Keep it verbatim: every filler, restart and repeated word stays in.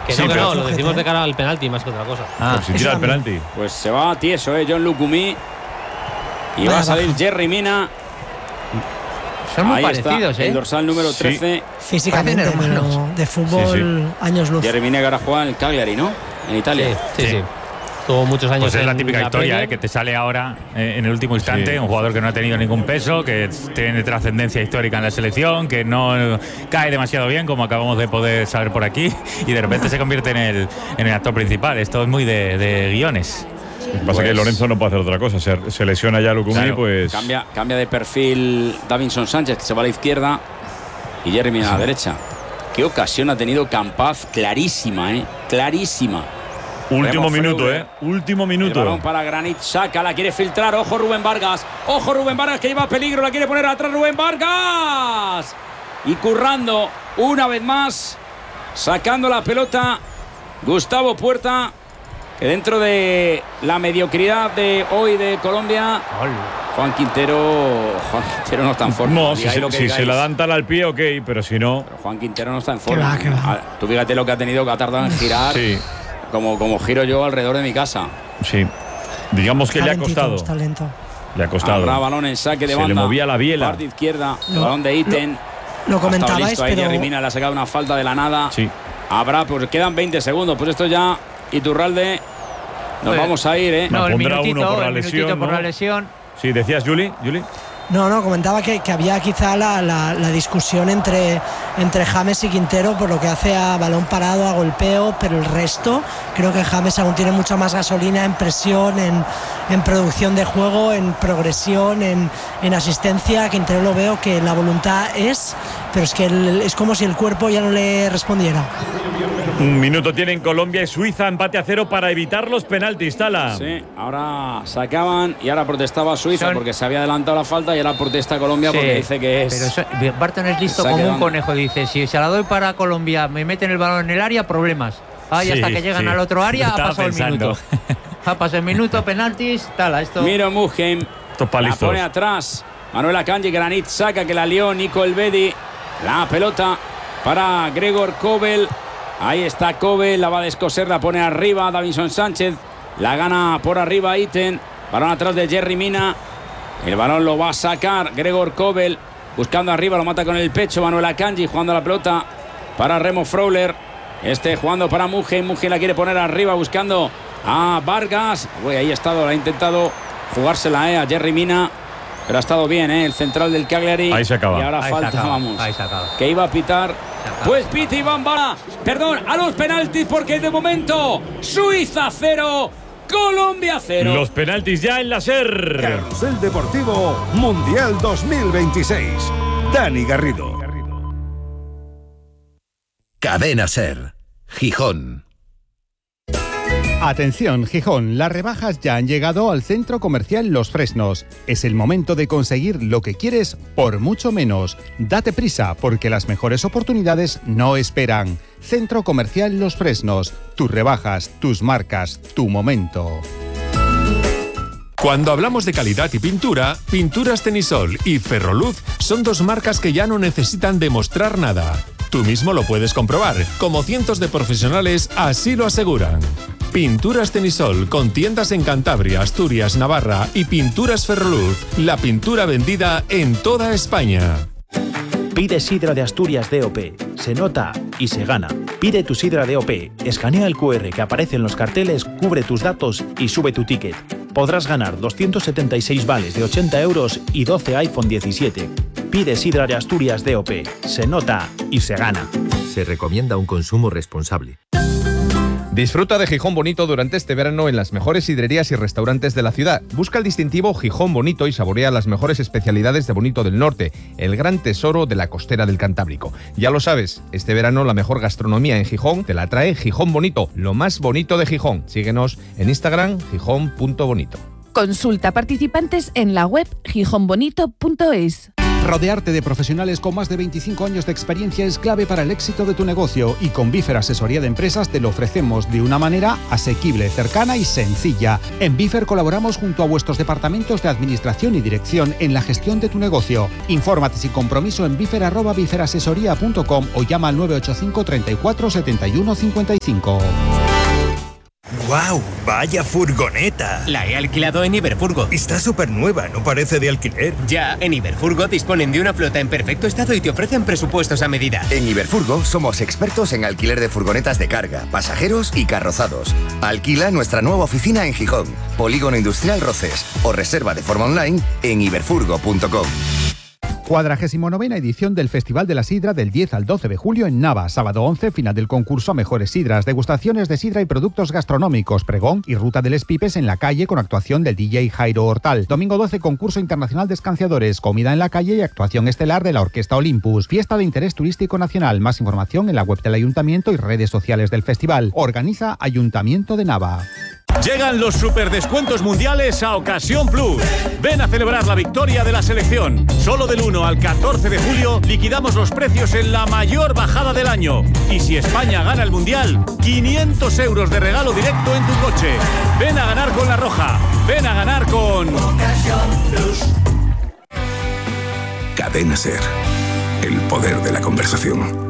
Que sí, no, que pero- no, lo decimos de cara al penalti más que otra cosa. Ah, Pues si tira el penalti. Pues se va tieso, ¿eh? John Lukumi. Y Vaya va a salir baja. Jerry Mina. son muy Ahí parecidos, está, ¿eh? el dorsal número Sí. trece. Físicamente, Parecen hermanos. pero de fútbol, Sí, sí. años luz. Jerry Mina que ahora juega en el Cagliari, ¿no? En Italia. Sí, sí, Sí. sí. Tuvo muchos años Pues es la en típica historia, Premier. ¿eh? Que te sale ahora eh, en el último instante, Sí. un jugador que no ha tenido ningún peso, que tiene trascendencia histórica en la selección, que no eh, cae demasiado bien, como acabamos de poder saber por aquí, y de repente se convierte en el, en el actor principal. Esto es muy de, de guiones. Lo que pasa es Pues- que Lorenzo no puede hacer otra cosa. Se, se lesiona ya Lukumi, Claro. pues. Cambia, cambia de perfil Davinson Sánchez, que se va a la izquierda. Y Jerry Mina a la derecha. Qué ocasión ha tenido Campaz, clarísima, ¿eh? Clarísima. Último Remo minuto, Freuler. ¿eh? Último El balón minuto. para Granit Xhaka, la quiere filtrar. Ojo Rubén Vargas. Ojo Rubén Vargas que lleva peligro, la quiere poner atrás Rubén Vargas. Y currando una vez más, sacando la pelota Gustavo Puerta, que dentro de la mediocridad de hoy de Colombia, Juan Quintero, Juan Quintero no está en forma. No, si, Digáis se, lo que si se digáis. la dan tal al pie, ok, pero si no. Pero Juan Quintero no está en Que forma. va, que va. Ah, Tú fíjate lo que ha tenido, que ha tardado en girar. Sí, Como, como giro yo alrededor de mi casa. sí. Digamos que le ha Talentito, costado. está lento. Le ha costado. Habrá balón en saque de Se banda. le movía la biela. Parte izquierda, Lo- balón de Iten. Lo Estaba comentabais, listo ahí, pero Jerry Mina le ha sacado una falta de la nada. Sí. Habrá, pues quedan veinte segundos. Pues esto ya, Iturralde, nos Pues- vamos a ir, ¿eh? No, el Pondrá minutito, uno por la el lesión, minutito por ¿no? la lesión. Sí, decías, Juli. Juli. no, no, comentaba que, que había quizá la, la- la discusión entre, entre James y Quintero por lo que hace a balón parado, a golpeo, pero el resto creo que James aún tiene mucha más gasolina en presión, en, en producción de juego, en progresión, en, en asistencia. Quintero lo veo que la voluntad es, pero es que el- es como si el cuerpo ya no le respondiera. Un minuto tienen Colombia y Suiza, empate a cero para evitar los penaltis, Tala. Sí, ahora sacaban y ahora protestaba Suiza Son- porque se había adelantado la falta y ahora protesta Colombia porque Sí, dice que es. Pero eso- Barton es listo Saque como de un banda. conejo. Dice, si se la doy para Colombia, me meten el balón en el área, problemas. Ah, y Sí, hasta que llegan sí. al otro área, Lo ha estaba pasado el pensando. minuto. Ha pasado el minuto, penaltis, tal, a esto. Miro Mugen. Estos La palistos. pone atrás. Manuel Akanji, Granit Xhaka que la lió. Nico Elvedi. La pelota para Gregor Kobel. Ahí está Kobel. La va a descoser. La pone arriba. Davinson Sánchez. La gana por arriba Iten. Balón atrás de Jerry Mina. El balón lo va a sacar Gregor Kobel. Buscando arriba. Lo mata con el pecho. Manuel Akanji jugando la pelota para Remo Freuler. Este jugando para Mugen. Mugen la quiere poner arriba. Buscando a Vargas. Uy, ahí ha estado. La ha intentado jugársela eh, a Jerry Mina. Pero ha estado bien, ¿eh? El central del Cagliari. Ahí se acaba. Y ahora Ahí se falta, acaba, vamos. ahí se acaba. Que iba a pitar. acaba. Pues pita Iván Bala. Perdón, a los penaltis porque de momento Suiza cero, Colombia cero. Los penaltis ya en la SER. Carrusel Deportivo Mundial dos mil veintiséis. Dani Garrido. Cadena SER. Gijón. Atención, Gijón, las rebajas ya han llegado al Centro Comercial Los Fresnos. Es el momento de conseguir lo que quieres por mucho menos. Date prisa, porque las mejores oportunidades no esperan. Centro Comercial Los Fresnos. Tus rebajas, tus marcas, tu momento. Cuando hablamos de calidad y pintura, Pinturas Tenisol y Ferroluz son dos marcas que ya no necesitan demostrar nada. Tú mismo lo puedes comprobar, como cientos de profesionales así lo aseguran. Pinturas Tenisol, con tiendas en Cantabria, Asturias, Navarra y Pinturas Ferroluz, la pintura vendida en toda España. Pide sidra de Asturias D O P. Se nota y se gana. Pide tu sidra D O P. Escanea el cu erre que aparece en los carteles, cubre tus datos y sube tu ticket. Podrás ganar doscientos setenta y seis vales de ochenta euros y doce iPhone diecisiete. Pide sidra de Asturias D O P. Se nota y se gana. Se recomienda un consumo responsable. Disfruta de Gijón Bonito durante este verano en las mejores sidrerías y restaurantes de la ciudad. Busca el distintivo Gijón Bonito y saborea las mejores especialidades de Bonito del Norte, el gran tesoro de la costera del Cantábrico. Ya lo sabes, este verano la mejor gastronomía en Gijón te la trae Gijón Bonito, lo más bonito de Gijón. Síguenos en Instagram, gijón punto bonito. Consulta participantes en la web gijón bonito punto es. Rodearte de profesionales con más de veinticinco años de experiencia es clave para el éxito de tu negocio y con Bifer Asesoría de Empresas te lo ofrecemos de una manera asequible, cercana y sencilla. En Bifer colaboramos junto a vuestros departamentos de administración y dirección en la gestión de tu negocio. Infórmate sin compromiso en bifer arroba biferasesoría punto com o llama al nueve ocho cinco, treinta y cuatro, setenta y uno, cincuenta y cinco. ¡Guau! ¡Vaya furgoneta! La he alquilado en Iberfurgo. Está súper nueva, no parece de alquiler. Ya, en Iberfurgo disponen de una flota en perfecto estado y te ofrecen presupuestos a medida. En Iberfurgo somos expertos en alquiler de furgonetas de carga, pasajeros y carrozados. Alquila nuestra nueva oficina en Gijón, Polígono Industrial Roces, o reserva de forma online en iberfurgo punto com. cuadragésima novena edición del Festival de la Sidra del diez al doce de julio en Nava. Sábado once, final del concurso a mejores sidras, degustaciones de sidra y productos gastronómicos, pregón y ruta de les pipes en la calle con actuación del D J Jairo Hortal. Domingo doce, concurso internacional de escanciadores, comida en la calle y actuación estelar de la Orquesta Olympus. Fiesta de interés turístico nacional. Más información en la web del Ayuntamiento y redes sociales del festival. Organiza Ayuntamiento de Nava. Llegan los superdescuentos mundiales a Ocasión Plus. Ven a celebrar la victoria de la selección. Solo del uno al catorce de julio liquidamos los precios en la mayor bajada del año. Y si España gana el mundial, quinientos euros de regalo directo en tu coche. Ven a ganar con La Roja. Ven a ganar con Ocasión Plus. Cadena Ser. El poder de la conversación.